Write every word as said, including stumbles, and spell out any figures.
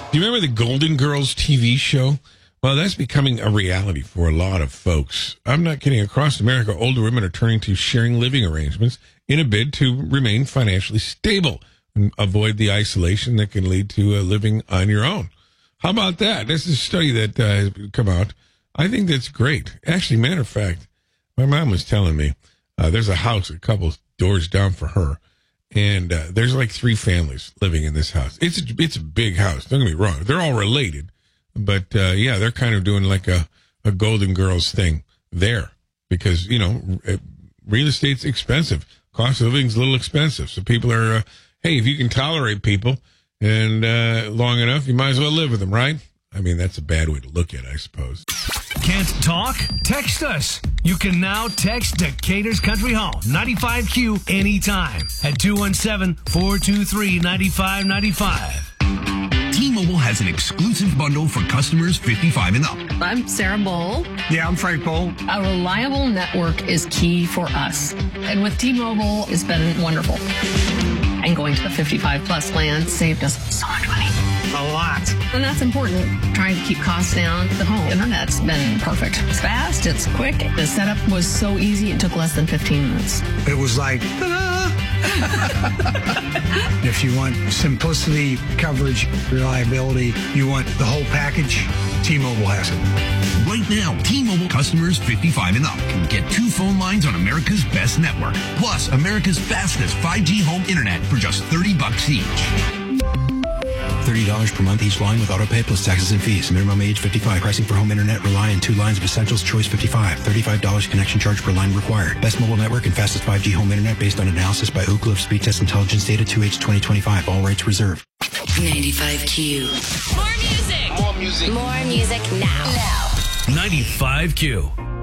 Do you remember the Golden Girls T V show? Well, that's becoming a reality for a lot of folks. I'm not kidding. Across America, older women are turning to sharing living arrangements in a bid to remain financially stable and avoid the isolation that can lead to uh, living on your own. How about that? This is a study that uh, has come out. I think that's great. Actually, matter of fact, my mom was telling me uh, there's a house a couple doors down for her. And uh, there's like three families living in this house. It's a, it's a big house. Don't get me wrong. They're all related. But, uh, yeah, they're kind of doing like a, a Golden Girls thing there. Because, you know, real estate's expensive. Cost of living's a little expensive. So people are, uh, hey, if you can tolerate people and uh, long enough, you might as well live with them, right? I mean, that's a bad way to look at it, I suppose. Can't talk? Text us. You can now text Decatur's Country Home, ninety-five Q, anytime at two one seven, four two three, nine five nine five. T-Mobile has an exclusive bundle for customers fifty-five and up. I'm Sarah Bowl. Yeah, I'm Frank Bowl. A reliable network is key for us. And with T-Mobile, it's been wonderful. And going to the fifty-five plus plan saved us so much money. A lot. And that's important. Trying to keep costs down. The home internet's been perfect. It's fast. It's quick. The setup was so easy. It took less than fifteen minutes. It was like, ta-da! If you want simplicity, coverage, reliability, you want the whole package, T-Mobile has it. Right now, T-Mobile customers fifty-five and up can get two phone lines on America's best network, plus America's fastest five G home internet for just thirty bucks each. thirty dollars per month each line with autopay plus taxes and fees. Minimum age fifty-five. Pricing for home internet rely on two lines of Essentials Choice fifty-five. thirty-five dollars connection charge per line required. Best mobile network and fastest five G home internet based on analysis by Ookla of Speed Test Intelligence Data two H twenty twenty-five. All rights reserved. ninety-five Q. More music. More music. More music now. ninety-five Q.